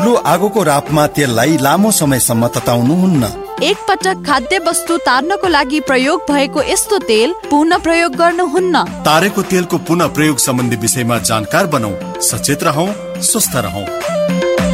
बरु आगोको रापमा तेललाई लामो समयसम्म तताउनुहुन्न। एक पटक खाद्य वस्तु तार्नको लागि प्रयोग भएको यस्तो तेल पुनः प्रयोग गर्नुहुन्न। तारेको तेलको पुनः प्रयोग सम्बन्धी विषयमा जानकार बनौं, सचेत रहौं, स्वस्थ रहौं।